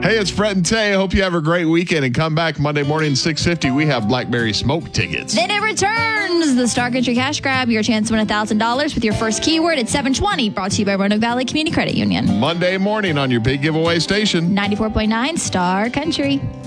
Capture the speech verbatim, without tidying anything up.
Hey, it's Fred and Tay. I hope you have a great weekend and come back Monday morning, six fifty. We have Blackberry Smoke tickets. Then it returns. The Star Country Cash Grab. Your chance to win one thousand dollars with your first keyword at seven twenty. Brought to you by Roanoke Valley Community Credit Union. Monday morning on your big giveaway station. ninety-four point nine Star Country.